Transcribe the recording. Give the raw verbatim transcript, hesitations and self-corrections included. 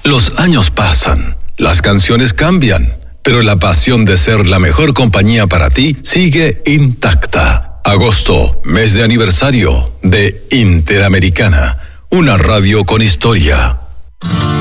Los años pasan, las canciones cambian, pero la pasión de ser la mejor compañía para ti sigue intacta. Agosto, mes de aniversario de Interamericana, una radio con historia.